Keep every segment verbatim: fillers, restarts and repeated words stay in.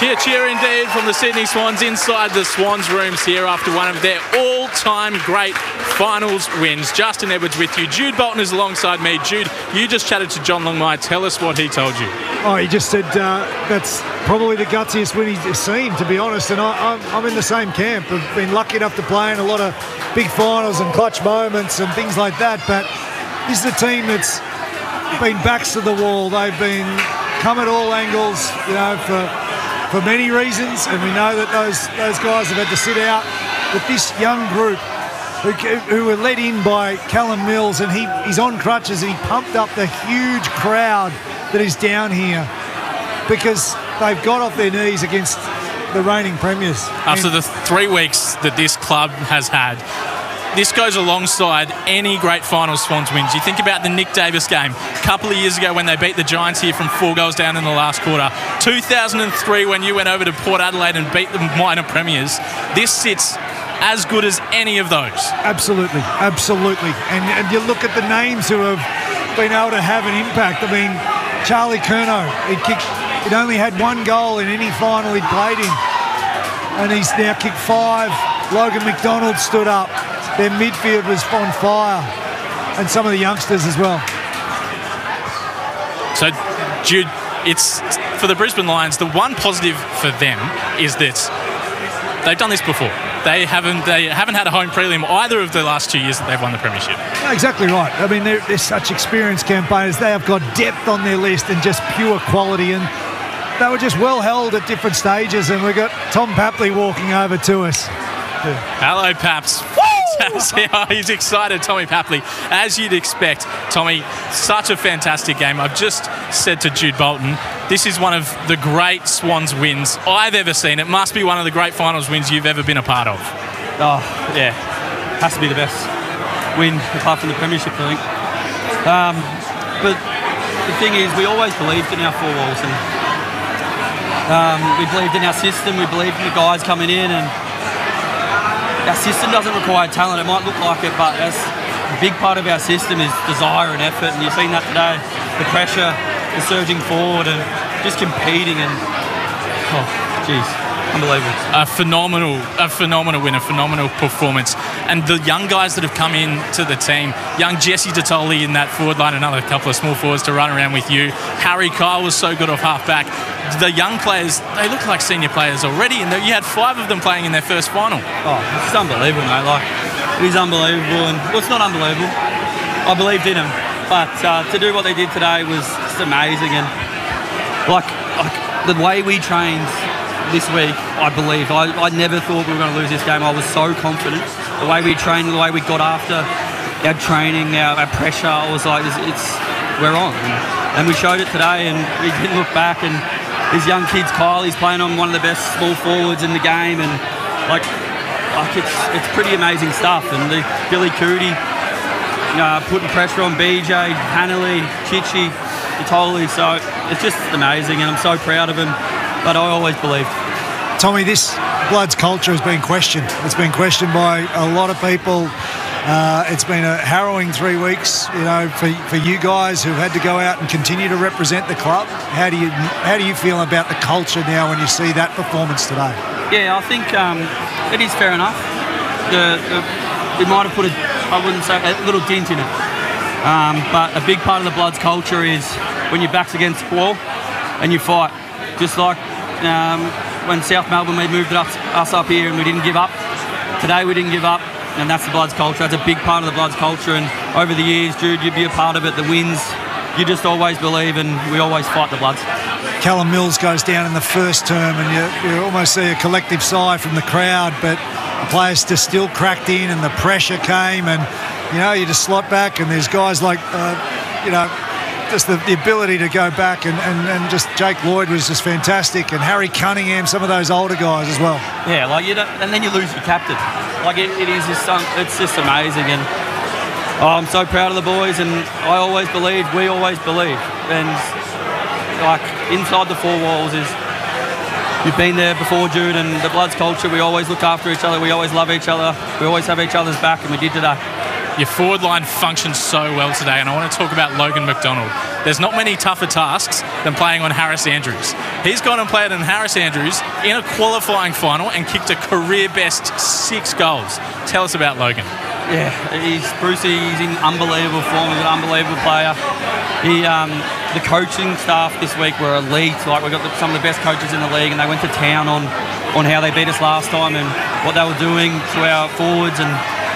Cheer, cheer indeed from the Sydney Swans inside the Swans rooms here after one of their all-time great finals wins. Justin Edwards with you. Jude Bolton is alongside me. Jude, you just chatted to John Longmire. Tell us what he told you. Oh, he just said uh, that's probably the gutsiest win he's seen, to be honest. And I, I'm, I'm in the same camp. I've been lucky enough to play in a lot of big finals and clutch moments and things like that. But this is a team that's been backs to the wall. They've been come at all angles, you know, for for many reasons, and we know that those those guys have had to sit out. But this young group, who, who were led in by Callum Mills, and he, he's on crutches, and he pumped up the huge crowd that is down here because they've got off their knees against the reigning premiers. After and the three weeks that this club has had, this goes alongside any great final Swans wins. You think about the Nick Davis game a couple of years ago when they beat the Giants here from four goals down in the last quarter. two thousand three when you went over to Port Adelaide and beat the minor premiers. This sits as good as any of those. Absolutely, absolutely. And, and you look at the names who have been able to have an impact. I mean, Charlie Curnow, he'd, kicked, he'd only had one goal in any final he'd played in. And he's now kicked five. Logan McDonald stood up. Their midfield was on fire, and some of the youngsters as well. So, Jude, it's for the Brisbane Lions. The one positive for them is that they've done this before. They haven't they haven't had a home prelim either of the last two years that they've won the premiership. No, exactly right. I mean, they're, they're such experienced campaigners. They have got depth on their list and just pure quality, and they were just well held at different stages. And we've got Tom Papley walking over to us. Hello, Paps. Oh, he's excited, Tommy Papley, as you'd expect. Tommy, such a fantastic game. I've just said to Jude Bolton, this is one of the great Swans wins I've ever seen. It must be one of the great finals wins you've ever been a part of. Oh, yeah. Has to be the best win apart from the premiership, I think. Um, but the thing is, we always believed in our four walls, and um, we believed in our system, we believed in the guys coming in, and our system doesn't require talent. It might look like it, but that's a big part of our system is desire and effort, and you've seen that today. The pressure, the surging forward, and just competing, and oh, geez, unbelievable. A phenomenal, a phenomenal win, a phenomenal performance. And the young guys that have come in to the team, young Jesse Detoli in that forward line, another couple of small forwards to run around with you. Harry Kyle was so good off half-back. The young players, they look like senior players already, and you had five of them playing in their first final. Oh, it's unbelievable, mate. Like, it is unbelievable, and well, it's not unbelievable. I believed in them, but uh, to do what they did today was just amazing. And like, like the way we trained this week, I believed. I, I never thought we were going to lose this game. I was so confident. The way we trained, the way we got after our training, our, our pressure, I was like, it's, it's we're on. And, and we showed it today, and we didn't look back. And these young kids, Kyle, he's playing on one of the best small forwards in the game, and like, like it's it's pretty amazing stuff. And the Billy Cootie, you know, putting pressure on B J, Hanley, Chichi, Detoli. So it's just amazing, and I'm so proud of him. But I always believed. Tommy, this Bloods culture has been questioned. It's been questioned by a lot of people. Uh, it's been a harrowing three weeks, you know, for for you guys who've had to go out and continue to represent the club. How do you how do you feel about the culture now when you see that performance today? Yeah, I think um, it is fair enough. The, the, it might have put a, I wouldn't say a little dent in it, um, but a big part of the Bloods culture is when your back's against the wall and you fight. Just like um, when South Melbourne we moved it up, us up here and we didn't give up. Today we didn't give up. And that's the Bloods culture. That's a big part of the Bloods culture. And over the years, Jude, you'd be a part of it. The wins, you just always believe, and we always fight the Bloods. Callum Mills goes down in the first term, and you, you almost see a collective sigh from the crowd, but the players just still cracked in, and the pressure came, and, you know, you just slot back, and there's guys like, uh, you know, just the, the ability to go back, and, and, and just Jake Lloyd was just fantastic, and Harry Cunningham, some of those older guys as well. Yeah, like you don't, and then you lose your captain. Like it, it is just, um, it's just amazing, and oh, I'm so proud of the boys, and I always believed, we always believed, and like inside the four walls is, you've been there before, Jude, and the Bloods culture, we always look after each other, we always love each other, we always have each other's back, and we did today. Your forward line functioned so well today, and I want to talk about Logan McDonald. There's not many tougher tasks than playing on Harris Andrews. He's gone and played on Harris Andrews in a qualifying final and kicked a career-best six goals. Tell us about Logan. Yeah, he's Brucey. He's in unbelievable form. He's an unbelievable player. He, um, the coaching staff this week were elite. Like, we've got the, some of the best coaches in the league, and they went to town on, on how they beat us last time and what they were doing to our forwards. And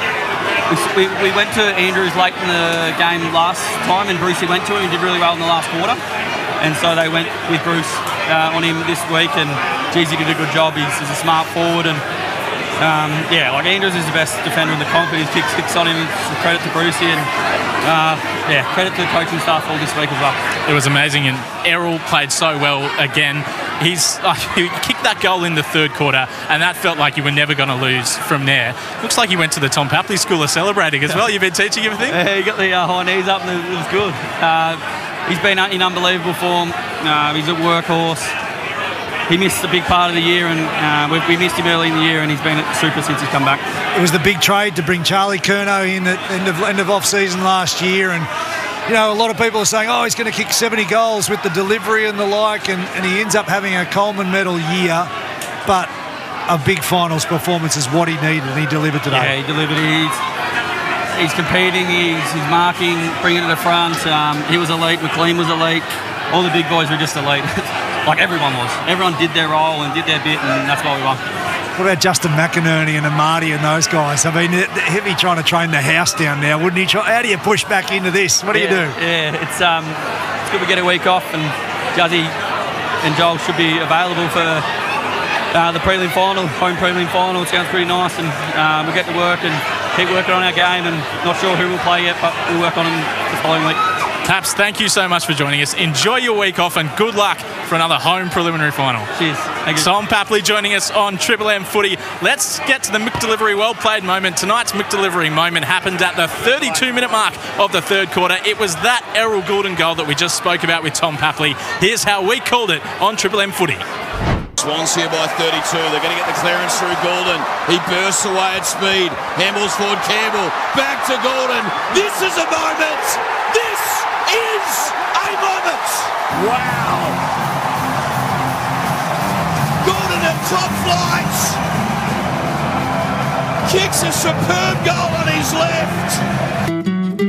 we, we, we went to Andrews late in the game last time, and Brucey went to him. He did really well in the last quarter, and so they went with Bruce uh, on him this week. And geez, he did a good job. He's, he's a smart forward, and um, yeah, like Andrews is the best defender in the comp. He's kicked six on him. It's a credit to Brucey, and uh, yeah, credit to the coaching staff all this week as well. It was amazing, and Errol played so well again. He's uh, he kicked that goal in the third quarter, and that felt like you were never going to lose from there. Looks like he went to the Tom Papley School of Celebrating as well. You've been teaching him a thing? Yeah, he got the uh, high knees up, and it was good. Uh, he's been in unbelievable form. Uh, he's a workhorse. He missed a big part of the year, and uh, we, we missed him early in the year, and he's been super since he's come back. It was the big trade to bring Charlie Curnow in at end of end of off season last year, and you know, a lot of people are saying, oh, he's going to kick seventy goals with the delivery and the like, and, and he ends up having a Coleman medal year, but a big finals performance is what he needed, and he delivered today. Yeah, he delivered. He's, he's competing, he's, he's marking, bringing it to the front. Um, he was elite, McLean was elite. All the big boys were just elite. Like everyone was. Everyone did their role and did their bit, and that's why we won. What about Justin McInerney and Amati and those guys? I mean, he'd be trying to train the house down now, wouldn't he? How do you push back into this? What do yeah, you do? Yeah, it's um, it's good we get a week off, and Juzzy and Joel should be available for uh, the prelim final, home prelim final. It sounds pretty nice, and um, we'll get to work and keep working on our game, and not sure who will play yet, but we'll work on them the following week. Taps, thank you so much for joining us. Enjoy your week off, and good luck for another home preliminary final. Cheers. Thank you. Tom Papley joining us on Triple M Footy. Let's get to the McDelivery well played moment. Tonight's McDelivery moment happened at the thirty-two minute mark of the third quarter. It was that Errol Goulden goal that we just spoke about with Tom Papley. Here's how we called it on Triple M Footy. Swans here by thirty-two. They're going to get the clearance through Goulden. He bursts away at speed. Handballs forward Campbell. Back to Goulden. This is a moment. This is a moment. Wow. Goulden at top flight. Kicks a superb goal on his left.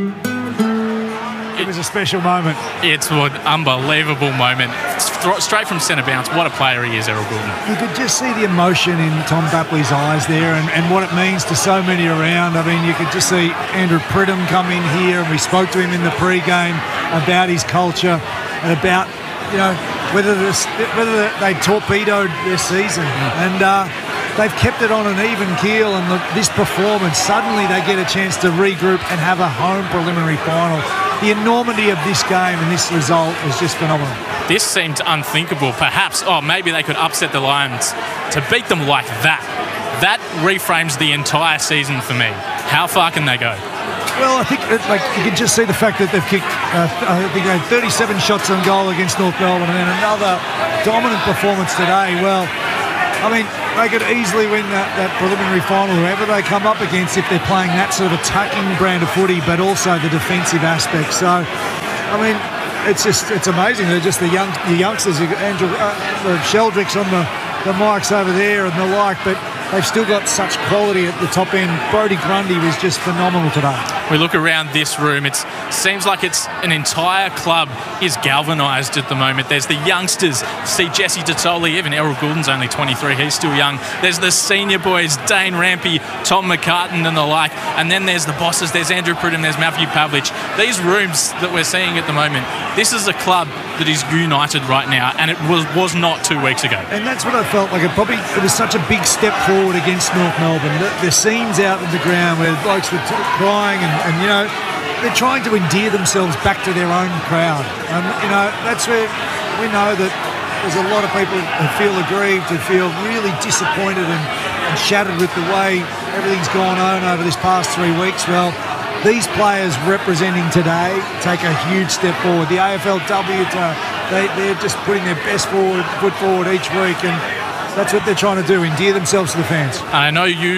It was a special moment. It's an unbelievable moment. Straight from centre bounce. What a player he is, Errol Goulden. You could just see the emotion in Tom Papley's eyes there, and, and what it means to so many around. I mean, you could just see Andrew Pridham come in here, and we spoke to him in the pre-game about his culture and about, you know, whether this, whether they torpedoed their season. And uh, they've kept it on an even keel, and the, this performance, suddenly they get a chance to regroup and have a home preliminary final. The enormity of this game and this result was just phenomenal. This seemed unthinkable. Perhaps, oh, maybe they could upset the Lions. To beat them like that, that reframes the entire season for me. How far can they go? Well, I think it, like you can just see the fact that they've kicked, uh, I think they had thirty-seven shots on goal against North Melbourne, and then another dominant performance today. Well, I mean, they could easily win that, that preliminary final, whoever they come up against, if they're playing that sort of attacking brand of footy, but also the defensive aspect. So, I mean, it's just it's amazing. They're just the young the youngsters. Andrew uh, the Sheldricks on the, the mics over there and the like, but they've still got such quality at the top end. Brodie Grundy was just phenomenal today. We look around this room, it seems like it's an entire club is galvanised at the moment. There's the youngsters, see Jesse Tottoli, even Errol Goulden's only twenty-three, he's still young. There's the senior boys, Dane Rampy, Tom McCartan and the like, and then there's the bosses, there's Andrew Pridham, there's Matthew Pavlich. These rooms that we're seeing at the moment, this is a club that is united right now, and it was, was not two weeks ago. And that's what I felt like. It probably it was such a big step forward against North Melbourne. The, the scenes out in the ground where the blokes were t- crying and, and, you know, they're trying to endear themselves back to their own crowd. And, you know, that's where we know that there's a lot of people who feel aggrieved, who feel really disappointed and, and shattered with the way everything's gone on over this past three weeks. Well, these players representing today take a huge step forward. The A F L W, they, they're just putting their best forward, foot forward each week, and that's what they're trying to do, endear themselves to the fans. I know you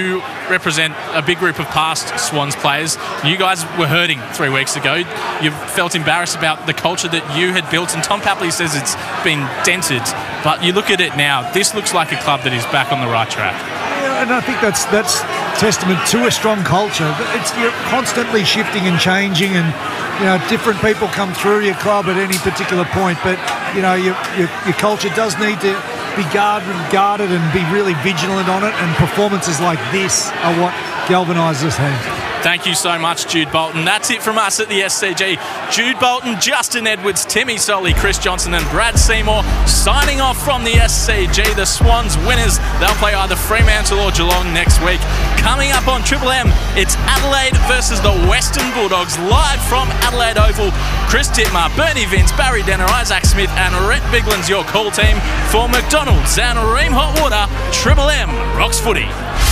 represent a big group of past Swans players. You guys were hurting three weeks ago. You felt embarrassed about the culture that you had built, and Tom Papley says it's been dented. But you look at it now, this looks like a club that is back on the right track. Yeah, and I think that's that's testament to a strong culture. It's you're constantly shifting and changing, and you know different people come through your club at any particular point. But you know your your, your culture does need to be guarded, guarded and be really vigilant on it. And performances like this are what galvanise this team. Thank you so much, Jude Bolton. That's it from us at the S C G. Jude Bolton, Justin Edwards, Timmy Solly, Chris Johnson and Brad Seymour signing off from the S C G. The Swans winners, they'll play either Fremantle or Geelong next week. Coming up on Triple M, it's Adelaide versus the Western Bulldogs, live from Adelaide Oval. Chris Titmar, Bernie Vince, Barry Denner, Isaac Smith and Rhett Bigland's your call team for McDonald's and Ream Hot Water. Triple M rocks footy.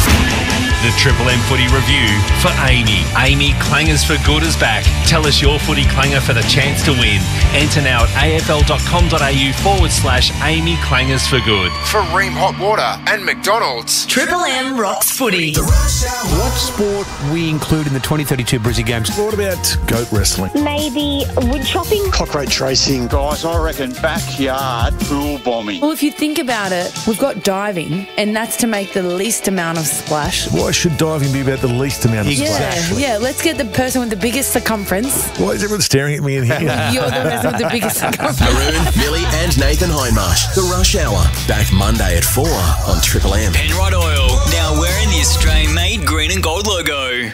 The Triple M Footy Review for Amy. Amy Clangers for Good is back. Tell us your footy clanger for the chance to win. Enter now at afl.com.au forward slash Amy Clangers for Good. For Ream Hot Water and McDonald's. Triple M rocks footy. What sport we include in the twenty thirty-two Brizzy Games? What about goat wrestling? Maybe wood chopping? Cockroach racing. Guys, I reckon backyard pool bombing. Well, if you think about it, we've got diving, and that's to make the least amount of splash. Why should diving be about the least amount of exactly. splash? Yeah, let's get the person with the biggest circumference. Why is everyone staring at me in here? You're the person with the biggest circumference. Maroon, Millie and Nathan Hindmarsh. The Rush Hour. Back Monday at four on Triple M. Penrod Oil. Now wearing the Australian-made green and gold logo.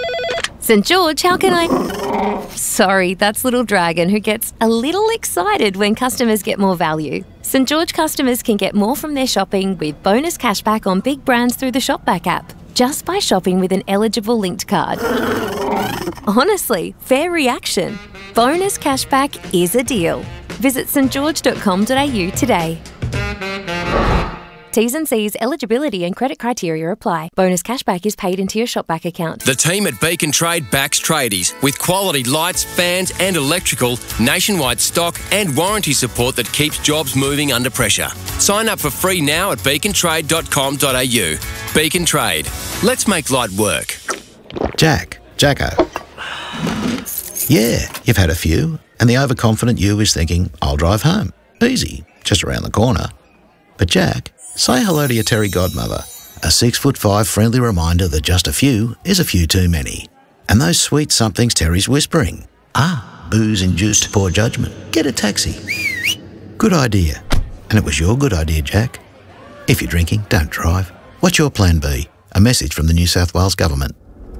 St George, how can I... Sorry, that's Little Dragon, who gets a little excited when customers get more value. St George customers can get more from their shopping with bonus cashback on big brands through the Shopback app, just by shopping with an eligible linked card. Honestly, fair reaction. Bonus cashback is a deal. Visit st george dot com dot a u today. T's and C's, eligibility and credit criteria apply. Bonus cashback is paid into your Shopback account. The team at Beacon Trade backs tradies with quality lights, fans and electrical, nationwide stock and warranty support that keeps jobs moving under pressure. Sign up for free now at beacon trade dot com dot a u. Beacon Trade. Let's make light work. Jack. Jacko. Yeah, you've had a few, and the overconfident you is thinking, I'll drive home. Easy, just around the corner. But Jack, say hello to your Terry godmother. A six foot five friendly reminder that just a few is a few too many. And those sweet somethings Terry's whispering. Ah, booze-induced poor judgment. Get a taxi. Good idea. And it was your good idea, Jack. If you're drinking, don't drive. What's your plan B? A message from the New South Wales Government.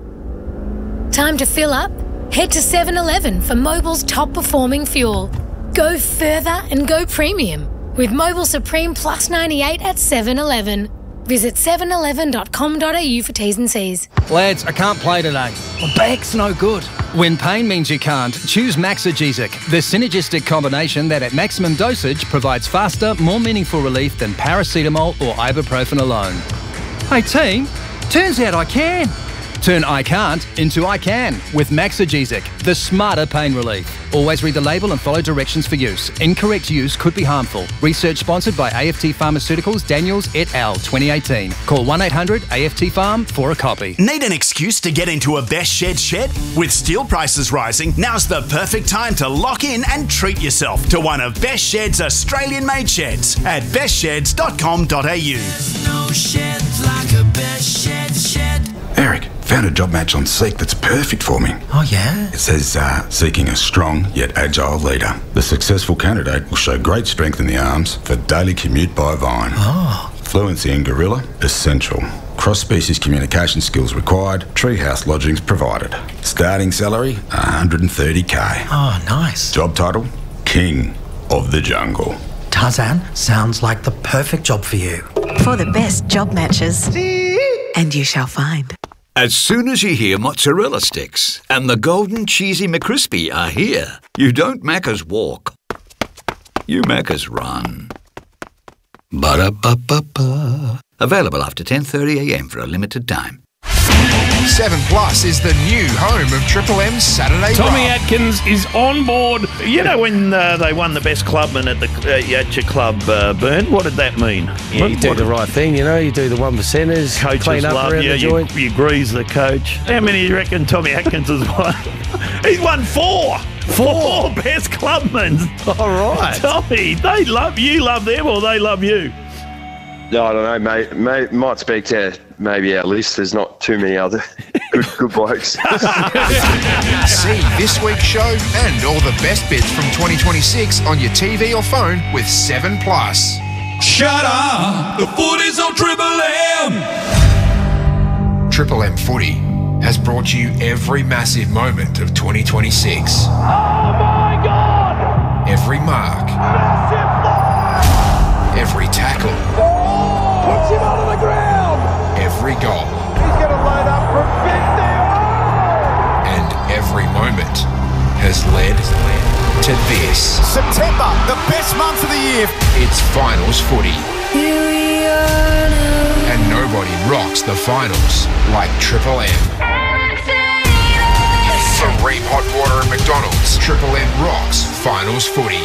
Time to fill up? Head to seven eleven for Mobil's top performing fuel. Go further and go premium with Mobil Supreme Plus ninety-eight at seven eleven. Visit seven eleven dot com dot a u for T's and C's. Lads, I can't play today. My back's no good. When pain means you can't, choose Maxigesic, the synergistic combination that at maximum dosage provides faster, more meaningful relief than paracetamol or ibuprofen alone. Hey team, turns out I can. Turn I can't into I can with Maxigesic, the smarter pain relief. Always read the label and follow directions for use. Incorrect use could be harmful. Research sponsored by A F T Pharmaceuticals, Daniels et al. twenty eighteen. Call one eight hundred A F T Pharm for a copy. Need an excuse to get into a Best Shed shed? With steel prices rising, now's the perfect time to lock in and treat yourself to one of Best Shed's Australian-made sheds at best sheds dot com dot a u. There's no shed like a Best Shed shed. Eric, found a job match on Seek that's perfect for me. Oh, yeah? It says, uh, seeking a strong yet agile leader. The successful candidate will show great strength in the arms for daily commute by Vine. Oh. Fluency in Gorilla, essential. Cross-species communication skills required. Treehouse lodgings provided. Starting salary, one hundred thirty k. Oh, nice. Job title, King of the Jungle. Tarzan, sounds like the perfect job for you. For the best job matches. And you shall find. As soon as you hear mozzarella sticks and the golden cheesy McCrispy are here, you don't Macca's walk. You Macca's run. Ba-da-ba-ba-ba. Available after ten thirty a m for a limited time. seven Plus is the new home of Triple M's Saturday Tommy Rub. Atkins is on board. You know when uh, they won the best clubman at the uh, at your club, uh, Burn? What did that mean? Yeah, what, you do what, the right thing, you know. You do the one percenters, coaches clean up love around you, the you, joint. you grease the coach. How many do you reckon Tommy Atkins has won? He's won four. Four best clubmen. All right. Tommy, they love you, love them, or they love you? No, I don't know, mate. May, might speak to maybe our list. There's not too many other good, good blokes. See this week's show and all the best bits from twenty twenty-six on your T V or phone with seven Plus. Shut up! The footy's on Triple M! Triple M Footy has brought you every massive moment of twenty twenty-six. Oh my God! Every mark. Massive mark! Every tackle. Oh! Puts him onto the ground! Every goal. He's going to load up from fifty. Oh! And every moment has led to this. September, the best month of the year. It's finals footy. And nobody rocks the finals like Triple M. From Ream Hot Water and McDonald's, Triple M rocks finals footy.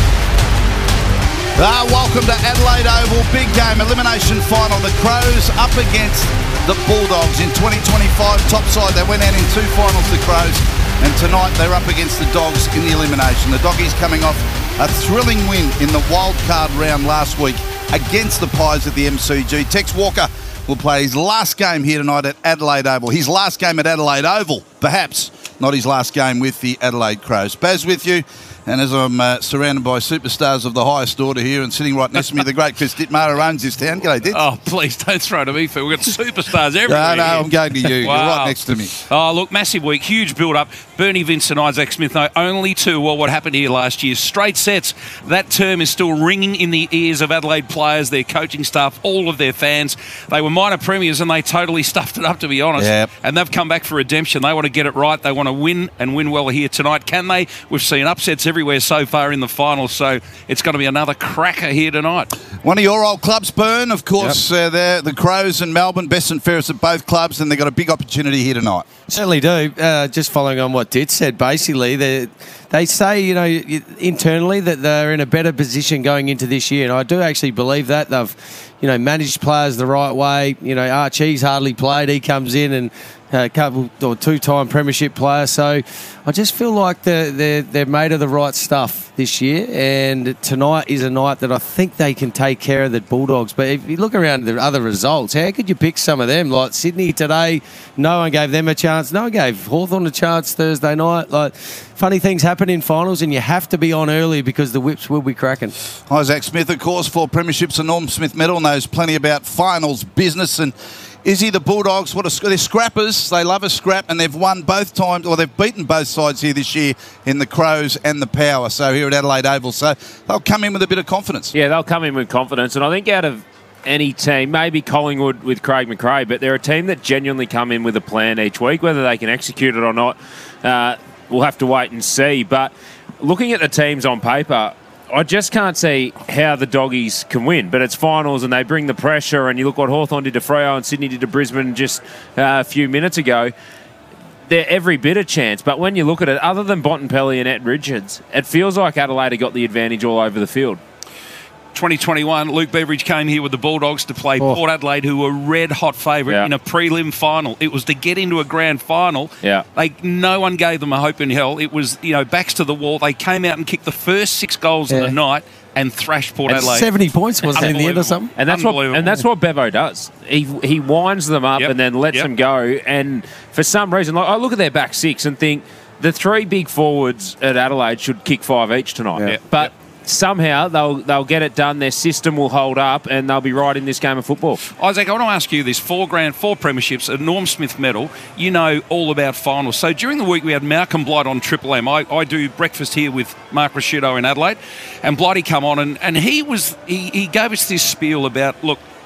Ah, welcome to Adelaide Oval, big game, elimination final. The Crows up against the Bulldogs in twenty twenty-five. Top side, they went out in two finals, the Crows, and tonight they're up against the Dogs in the elimination. The Doggies coming off a thrilling win in the wild card round last week against the Pies at the M C G. Tex Walker will play his last game here tonight at Adelaide Oval. His last game at Adelaide Oval, perhaps not his last game with the Adelaide Crows. Baz with you. And as I'm uh, surrounded by superstars of the highest order here and sitting right next to me, the great Chris Dittmar who owns this town. G'day, Dit. Oh, please don't throw to me, Phil. We've got superstars everywhere. No, no, I'm going to you. Wow. You're right next to me. Oh, look, massive week, huge build-up. Bernie Vincent, Isaac Smith, no, only two. Well, what happened here last year? Straight sets. That term is still ringing in the ears of Adelaide players, their coaching staff, all of their fans. They were minor premiers and they totally stuffed it up, to be honest. Yep. And they've come back for redemption. They want to get it right. They want to win and win well here tonight. Can they? We've seen upsets everywhere so far in the final, so it's going to be another cracker here tonight. One of your old clubs, Burn, of course. Yep. Uh, they're the Crows and Melbourne, best and fairest at both clubs, and they've got a big opportunity here tonight. Certainly do. Uh, just following on what Dit said, basically, they they say, you know, internally that they're in a better position going into this year, and I do actually believe that. They've, you know, managed players the right way. You know, Archie's hardly played. He comes in and a couple or two-time premiership player. So I just feel like they're, they're, they're made of the right stuff this year, and tonight is a night that I think they can take care of the Bulldogs. But if you look around the other results, how could you pick some of them? Like Sydney today, no one gave them a chance. No one gave Hawthorn a chance Thursday night. Like, funny things happen in finals, and you have to be on early because the whips will be cracking. Isaac Smith, of course, for premierships and Norm Smith medal, knows plenty about finals business. And is he the Bulldogs? What a, they're scrappers. They love a scrap, and they've won both times, or they've beaten both sides here this year in the Crows and the Power. So here at Adelaide Oval, so they'll come in with a bit of confidence. Yeah, they'll come in with confidence, and I think out of any team, maybe Collingwood with Craig McRae, but they're a team that genuinely come in with a plan each week. Whether they can execute it or not, uh, we'll have to wait and see. But looking at the teams on paper, I just can't see how the Doggies can win. But it's finals and they bring the pressure, and you look what Hawthorn did to Freo and Sydney did to Brisbane just uh, a few minutes ago. They're every bit a chance. But when you look at it, other than Bontempelli and Ed Richards, it feels like Adelaide have got the advantage all over the field. twenty twenty-one, Luke Beveridge came here with the Bulldogs to play Oh. Port Adelaide, who were red-hot favourite Yeah. in a prelim final. It was to get into a grand final. Yeah. They, no one gave them a hope in hell. It was, you know, backs to the wall. They came out and kicked the first six goals Yeah. of the night and thrashed Port And Adelaide. seventy points, wasn't it, in the end or something? And that's what and that's what Bevo does. He he winds them up Yep. and then lets Yep. them go. And for some reason, like I look at their back six and think the three big forwards at Adelaide should kick five each tonight. Yep. But somehow they'll they'll get it done. Their system will hold up, and they'll be right in this game of football. Isaac, I want to ask you this. Four grand, four premierships, a Norm Smith medal. You know all about finals. So during the week, we had Malcolm Blight on Triple M. I, I do breakfast here with Mark Rasciuto in Adelaide, and Blighty come on, and, and he was he, he gave us this spiel about, look,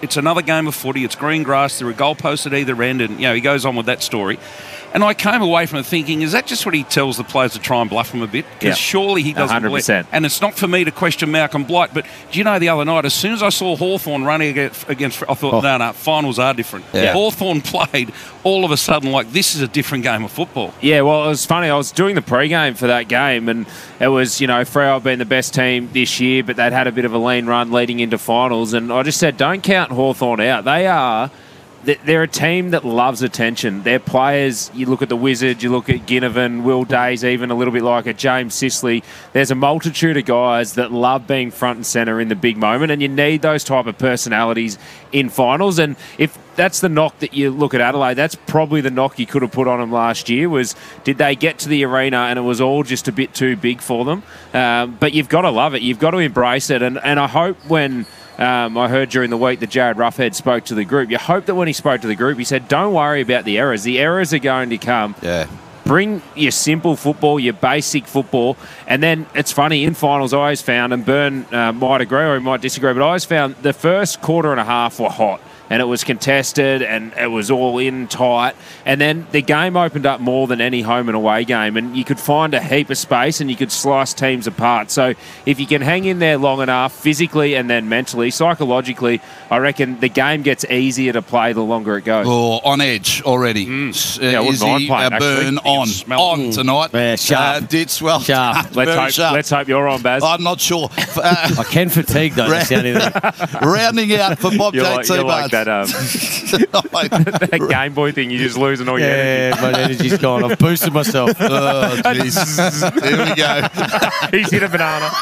it's another game of footy. It's green grass. There are goalposts at either end, and you know he goes on with that story. And I came away from it thinking, is that just what he tells the players to try and bluff them a bit? Because Yeah. surely he doesn't one hundred percent. believe. And it's not for me to question Malcolm Blight, but do you know the other night, as soon as I saw Hawthorn running against, against I thought, Oh. no, no, finals are different. Yeah. Hawthorn played all of a sudden like this is a different game of football. Yeah, well, it was funny. I was doing the pre-game for that game, and it was, you know, Freo had been the best team this year, but they'd had a bit of a lean run leading into finals, and I just said, don't count Hawthorn out. They are... They're a team that loves attention. Their players, you look at the Wizards, you look at Ginnivan, Will Days, even a little bit like a James Sisley. There's a multitude of guys that love being front and centre in the big moment, and you need those type of personalities in finals. And if that's the knock that you look at Adelaide, that's probably the knock you could have put on them last year was, did they get to the arena and it was all just a bit too big for them? Um, but you've got to love it. You've got to embrace it. And, and I hope when... Um, I heard during the week that Jared Roughhead spoke to the group. You hope that when he spoke to the group, he said, don't worry about the errors. The errors are going to come. Yeah. Bring your simple football, your basic football. And then it's funny, in finals I always found, and Byrne uh, might agree or he might disagree, but I always found the first quarter and a half were hot. And it was contested and it was all in tight. And then the game opened up more than any home and away game. And you could find a heap of space and you could slice teams apart. So if you can hang in there long enough, physically and then mentally, psychologically, I reckon the game gets easier to play the longer it goes. Oh, on edge already. Mm. Uh, Yeah, I wouldn't mind Izzy, playing, uh, Byrne actually. on. Smell- On Mm. tonight. Yeah, sharp. Uh, Ditz, well, Sharp. Let's very hope, sharp. let's hope you're on, Baz. I'm not sure. Uh, I can fatigue, though. That's the only thing. rounding out for Bob You're J. like, you're like that, um, that Game Boy thing, you're just losing all your Yeah, energy. my energy's gone. I've boosted myself. Oh, jeez. Here we go. He's hit a banana.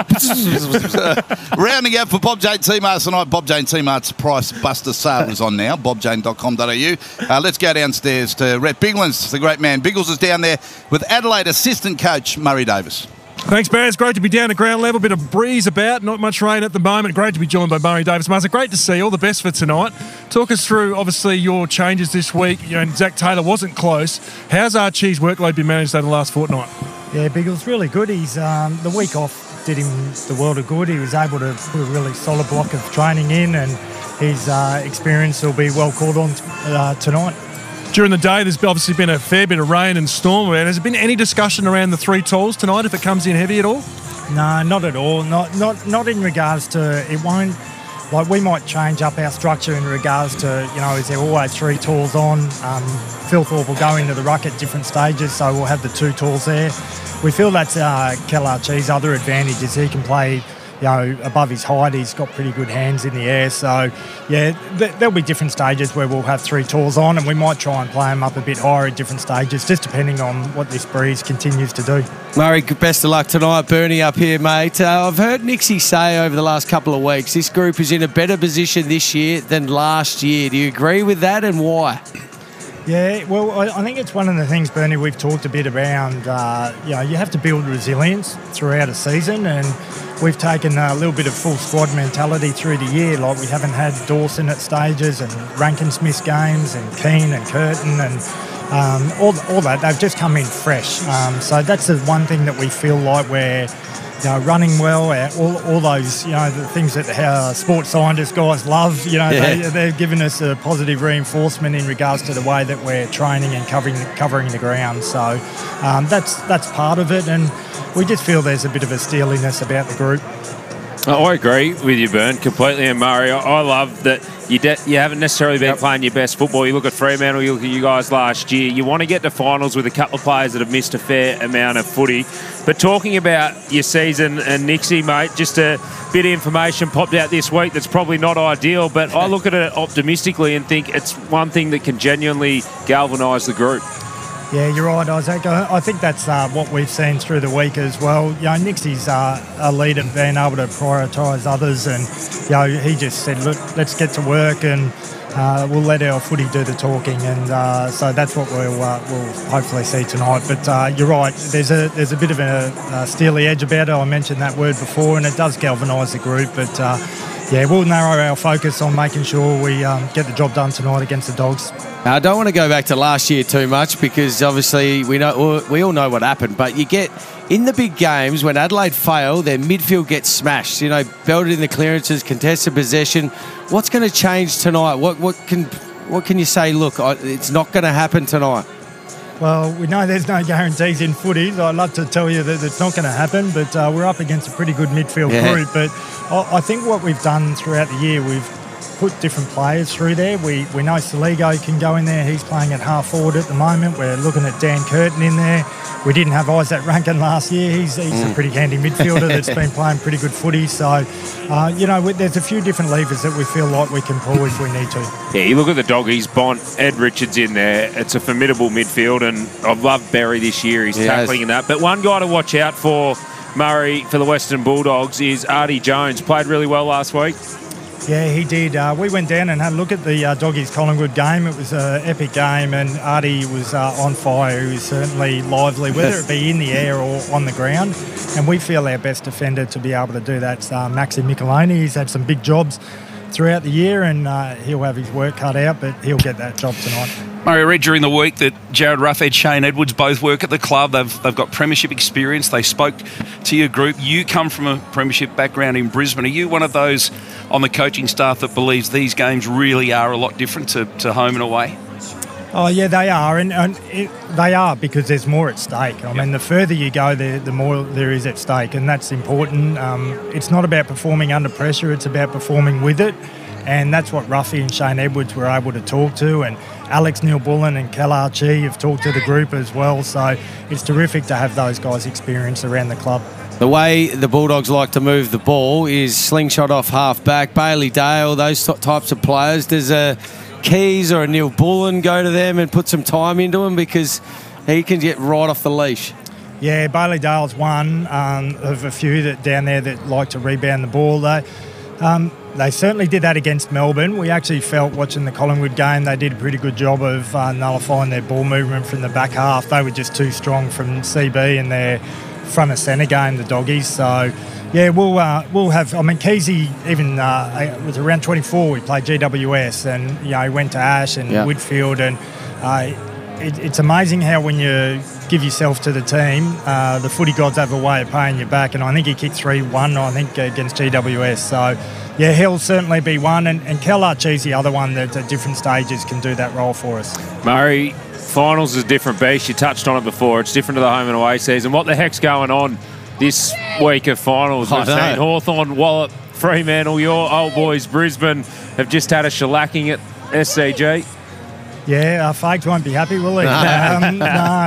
Rounding out for Bob Jane T-Marts tonight. Bob Jane T-Marts Price Buster Sale is on now. bob jane dot com dot a u. Uh, let's go downstairs to Rhett Biglands, the great man. Biggles is down there with Adelaide assistant coach Murray Davis. Thanks, Baz. Great to be down at ground level. Bit of breeze about, not much rain at the moment. Great to be joined by Murray Davis. Martha, great to see. All the best for tonight. Talk us through, obviously, your changes this week. You know, and Zach Taylor wasn't close. How's Archie's workload been managed over the last fortnight? Yeah, Biggles really good. He's um, the week off did him the world of good. He was able to put a really solid block of training in, and his uh, experience will be well called on uh, tonight. During the day, there's obviously been a fair bit of rain and storm around. Has there been any discussion around the three tools tonight, if it comes in heavy at all? No, not at all. Not not not in regards to it won't. Like we might change up our structure in regards to, you know, is there always three tools on? Um, Phil Thorpe will go into the ruck at different stages, so we'll have the two tools there. We feel that's uh, Kel Archie's other advantage is he can play, you know, above his height. He's got pretty good hands in the air. So, yeah, th- there'll be different stages where we'll have three tools on, and we might try and play him up a bit higher at different stages, just depending on what this breeze continues to do. Murray, best of luck tonight. Bernie up here, mate. Uh, I've heard Nixie say over the last couple of weeks this group is in a better position this year than last year. Do you agree with that, and why? Yeah, well, I, I think it's one of the things, Bernie, we've talked a bit around, uh, you know, you have to build resilience throughout a season, and we've taken a little bit of full squad mentality through the year. Like, we haven't had Dawson at stages and Rankin Smith games and Keane and Curtin and um, all, all that. They've just come in fresh. Um, so that's the one thing that we feel like we're, you know, running well, uh, all, all those, you know, the things that uh, sports scientists guys love, you know, Yeah. they, they're giving us a positive reinforcement in regards to the way that we're training and covering covering the ground. So um, that's that's part of it, and we just feel there's a bit of a steeliness about the group. I agree with you, Byrne, completely. And Murray, I I love that you de- you haven't necessarily been playing your best football. You look at Fremantle, you look at you guys last year. You want to get to finals with a couple of players that have missed a fair amount of footy. But talking about your season and Nixie, mate, just a bit of information popped out this week that's probably not ideal, but I look at it optimistically and think it's one thing that can genuinely galvanise the group. Yeah, you're right, Isaac. I I think that's uh, what we've seen through the week as well. You know, Nixie's uh, a leader, being able to prioritise others, and you know, he just said, "Look, let's get to work, and uh, we'll let our footy do the talking." And uh, so that's what we'll uh, we'll hopefully see tonight. But uh, you're right. There's a there's a bit of a, a steely edge about it. I mentioned that word before, and it does galvanise the group. But uh, yeah, we'll narrow our focus on making sure we um, get the job done tonight against the Dogs. I don't want to go back to last year too much because obviously we know we all know what happened. But you get in the big games when Adelaide fail, their midfield gets smashed. You know, belted in the clearances, contested possession. What's going to change tonight? What what can what can you say? Look, it's not going to happen tonight. Well, we know there's no guarantees in footy. I'd love to tell you that it's not going to happen, but uh, we're up against a pretty good midfield yeah. group. But I, I think what we've done throughout the year, we've put different players through there. We we know Saligo can go in there. He's playing at half forward at the moment. We're looking at Dan Curtin in there. We didn't have Isaac Rankin last year. He's, he's mm. a pretty handy midfielder that's been playing pretty good footy. So, uh, you know, there's a few different levers that we feel like we can pull if we need to. Yeah, you look at the Doggies, Bont, Ed Richards in there. It's a formidable midfield, and I've loved Berry this year. He's he tackling has. in that. But one guy to watch out for, Murray, for the Western Bulldogs is Artie Jones. Played really well last week. Yeah, he did. Uh, we went down and had a look at the uh, Doggies Collingwood game. It was an epic game, and Artie was uh, on fire. He was certainly lively, whether it be in the air or on the ground. And we feel our best defender to be able to do that is uh, Maxi Micheloni. He's had some big jobs throughout the year, and uh, he'll have his work cut out, but he'll get that job tonight. Murray, I read during the week that Jared Ruffhead, Shane Edwards both work at the club. They've they've got premiership experience. They spoke to your group. You come from a premiership background in Brisbane. Are you one of those on the coaching staff that believes these games really are a lot different to, to home and away? Oh, yeah, they are, and, and it, they are because there's more at stake. I yep. mean, the further you go, the, the more there is at stake, and that's important. Um, it's not about performing under pressure, it's about performing with it, and that's what Ruffy and Shane Edwards were able to talk to, and Alex Neil-Bullen and Kel Archie have talked to the group as well, so it's terrific to have those guys' experience around the club. The way the Bulldogs like to move the ball is slingshot off half-back. Bailey Dale, those types of players. Does a Keys or a Neil Bullen go to them and put some time into him because he can get right off the leash? Yeah, Bailey Dale's one um, of a few that down there that like to rebound the ball. They, um, they certainly did that against Melbourne. We actually felt watching the Collingwood game they did a pretty good job of uh, nullifying their ball movement from the back half. They were just too strong from C B in their front of centre game, the Doggies. So, yeah, we'll uh, we'll have. I mean, Keezy even uh, was around twenty-four. We played G W S, and you know he went to Ash and yep. Whitfield, and uh, it, it's amazing how when you give yourself to the team, uh, the footy gods have a way of paying you back. And I think he kicked three one. I think against G W S. So, yeah, he'll certainly be one, and, and Kel Archie's the other one that at different stages can do that role for us. Murray, finals is a different beast. You touched on it before. It's different to the home and away season. What the heck's going on this week of finals? We've seen Hawthorn, Wallop, Fremantle, your old boys, Brisbane, have just had a shellacking at S C G. Yeah, uh, Fakes won't be happy, will he? No, um, no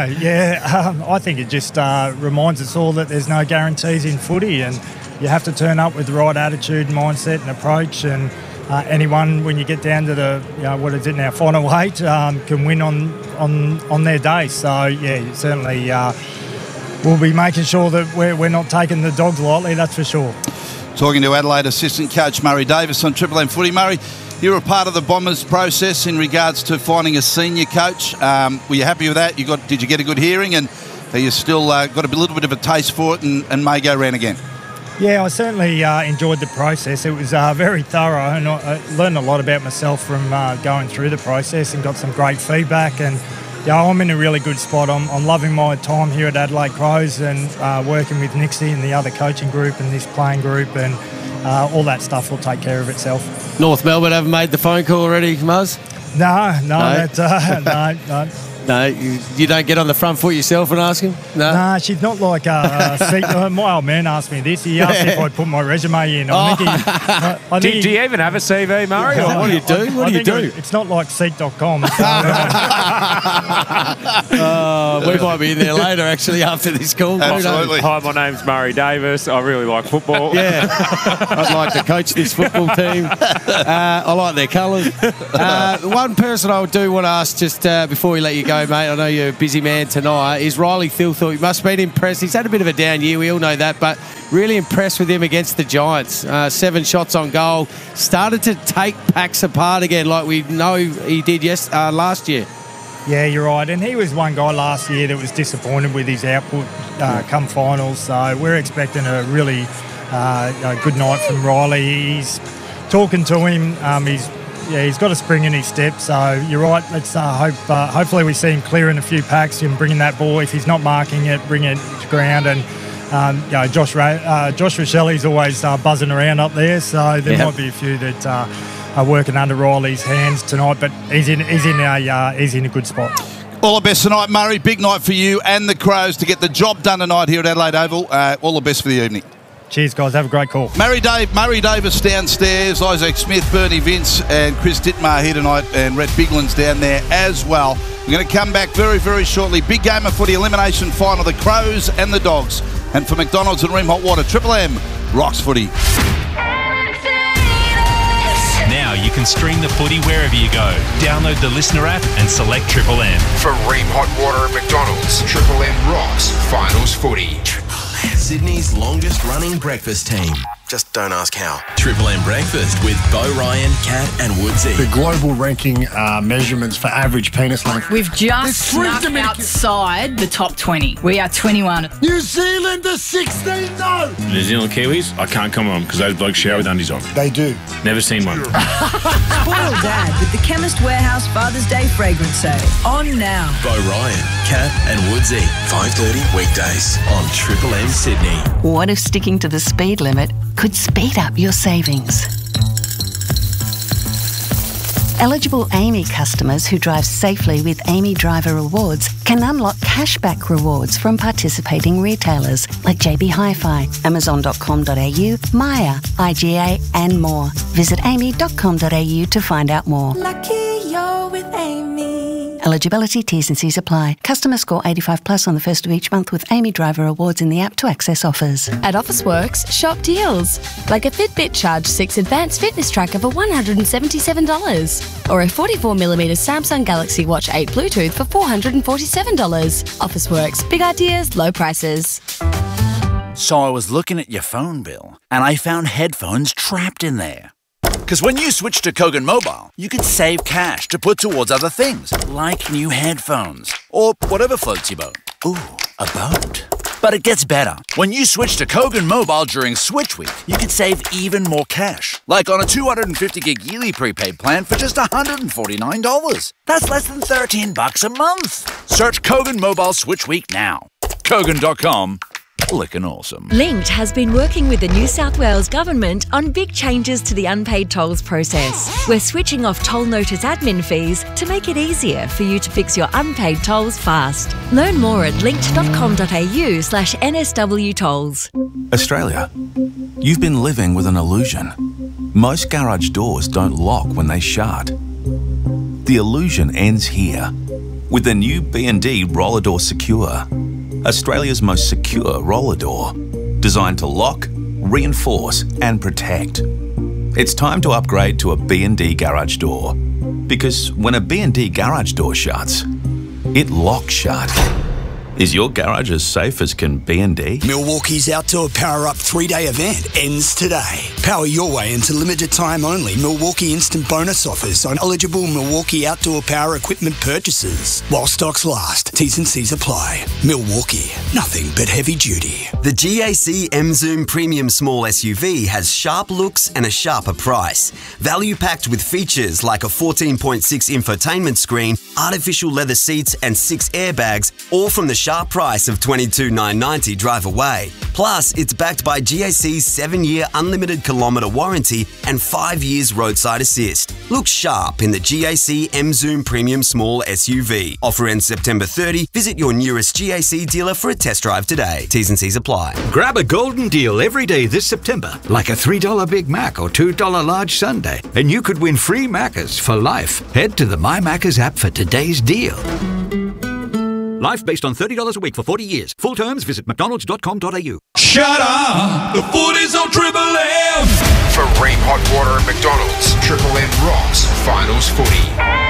yeah. Um, I think it just uh, reminds us all that there's no guarantees in footy, and you have to turn up with the right attitude, mindset and approach, and uh, anyone, when you get down to the, you know, what is it now, final eight, um, can win on, on, on their day. So, yeah, certainly uh, we'll be making sure that we're, we're not taking the Dogs lightly, that's for sure. Talking to Adelaide assistant coach Murray Davis on Triple M Footy. Murray, you were part of the Bombers process in regards to finding a senior coach. Um, were you happy with that? You got? Did you get a good hearing? And are you still uh, got a little bit of a taste for it and, and may go around again? Yeah, I certainly uh, enjoyed the process. It was uh, very thorough, and I learned a lot about myself from uh, going through the process and got some great feedback. And yeah, I'm in a really good spot. I'm, I'm loving my time here at Adelaide Crows and uh, working with Nixie and the other coaching group and this playing group, and uh, all that stuff will take care of itself. North Melbourne haven't made the phone call already, Muzz? No, no, No? that, uh, no, no. No, you, you don't get on the front foot yourself and ask him? No? Nah, she's not like uh, see, uh, my old man asked me this. He asked if I'd put my resume in. I think he, I, I do, think he, do you even have a C V, Murray? Yeah, or what do you do? What I do you think do? It's not like seek dot com. So, uh, we might be in there later, actually, after this call. Absolutely. Hi, my name's Murray Davis. I really like football. Yeah, I'd like to coach this football team. Uh, I like their colours. Uh, one person I do want to ask just uh, before we let you go, mate, I know you're a busy man tonight, is Riley Thilthorpe. You must have been impressed. He's had a bit of a down year, we all know that, but really impressed with him against the Giants. Uh, seven shots on goal. Started to take packs apart again like we know he did yes uh, last year. Yeah, you're right. And he was one guy last year that was disappointed with his output uh, come finals. So we're expecting a really uh, a good night from Riley. He's talking to him, um, he's yeah, he's got a spring in his step. So you're right. Let's uh, hope. Uh, hopefully, we see him clearing a few packs and bringing that ball. If he's not marking it, bring it to ground. And um, you know, Josh Ra- uh, Josh Rochelli's always uh, buzzing around up there. So there Yep. might be a few that uh, are working under Riley's hands tonight. But he's in he's in a uh, he's in a good spot. All the best tonight, Murray. Big night for you and the Crows to get the job done tonight here at Adelaide Oval. Uh, all the best for the evening. Cheers, guys. Have a great call. Murray, Dave, Murray Davis downstairs, Isaac Smith, Bernie Vince and Chris Dittmar here tonight, and Rhett Bigland's down there as well. We're going to come back very, very shortly. Big game of footy, elimination final, the Crows and the Dogs. And for McDonald's and Ream Hot Water, Triple M rocks footy. Now you can stream the footy wherever you go. Download the Listener app and select Triple M. For Ream Hot Water at McDonald's, Triple M rocks finals footy. Sydney's longest running breakfast team. Just don't ask how. Triple M Breakfast with Bo Ryan, Kat and Woodsy. The global ranking uh, measurements for average penis length. We've just snuck outside the top twenty. We are twenty-one. New Zealand are sixteen, no! New Zealand Kiwis, I can't come on because those blokes shower with undies on. They do. Never seen one. Spoil Dad with the Chemist Warehouse Father's Day fragrance sale. On now. Bo Ryan, Kat and Woodsy. five thirty weekdays on Triple M Sydney. What if sticking to the speed limit could speed up your savings? Eligible Amy customers who drive safely with Amy Driver Rewards can unlock cashback rewards from participating retailers like J B Hi-Fi, Amazon dot com dot a u, Maya, I G A and more. Visit amy dot com dot a u to find out more. Lucky you're with Amy. Eligibility, T's and C's apply. Customer score eighty-five plus on the first of each month with Amy Driver Rewards in the app to access offers. At Officeworks, shop deals. Like a Fitbit Charge six Advanced Fitness Tracker for one hundred seventy-seven dollars. Or a forty-four millimeter Samsung Galaxy Watch eight Bluetooth for four hundred forty-seven dollars. Officeworks, big ideas, low prices. So I was looking at your phone bill and I found headphones trapped in there. Because when you switch to Kogan Mobile, you can save cash to put towards other things, like new headphones, or whatever floats your boat. Ooh, a boat. But it gets better. When you switch to Kogan Mobile during Switch Week, you can save even more cash. Like on a two hundred fifty gig yearly prepaid plan for just one hundred forty-nine dollars. That's less than thirteen bucks a month. Search Kogan Mobile Switch Week now. Kogan dot com. Lickin' awesome. Linked has been working with the New South Wales Government on big changes to the unpaid tolls process. We're switching off toll notice admin fees to make it easier for you to fix your unpaid tolls fast. Learn more at linked dot com dot a u slash N S W tolls. Australia, you've been living with an illusion. Most garage doors don't lock when they shut. The illusion ends here with the new B and D Roller Door Secure. Australia's most secure roller door, designed to lock, reinforce and protect. It's time to upgrade to a B and D garage door, because when a B and D garage door shuts, it locks shut. Is your garage as safe as can B and D? Milwaukee's Outdoor Power Up three-day event ends today. Power your way into limited time only Milwaukee Instant Bonus offers on eligible Milwaukee Outdoor Power equipment purchases. While stocks last, T's and C's apply. Milwaukee, nothing but heavy duty. The G A C M-Zoom Premium Small S U V has sharp looks and a sharper price. Value packed with features like a fourteen point six infotainment screen, artificial leather seats and six airbags, all from the sharp price of twenty-two thousand nine hundred ninety dollars drive away. Plus, it's backed by G A C's seven year unlimited kilometre warranty and five years roadside assist. Look sharp in the G A C M-Zoom Premium Small S U V. Offer ends September thirtieth. Visit your nearest G A C dealer for a test drive today. T's and C's apply. Grab a golden deal every day this September, like a three dollar Big Mac or two dollar large sundae, and you could win free Maccas for life. Head to the My Maccas app for today's deal. Life based on thirty dollars a week for forty years. Full terms, visit mcdonalds dot com dot a u. Shut up! The footy's on Triple M! For Ream Hot Water at McDonald's, Triple M rocks finals footy.